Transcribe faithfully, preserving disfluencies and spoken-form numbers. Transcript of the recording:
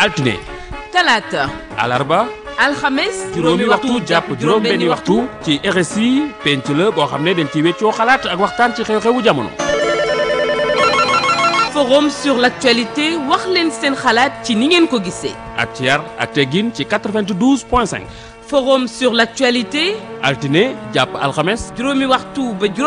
altine talaata alarba alxames juróomi waxtu jàpp juróom-benni waxtu ci R S I penc la boo xam ne dañ ci weccoo xalaat ak waxtaan ci xew-xewu jamono. forum sur l'actualité wax leen seen xalaat ci ni ngeen ko gisee. ak ci yar ak teggin ci quatre-vingt-douze point cinq. forum sur l'actualité altine jàpp alxames juróomi waxtu ba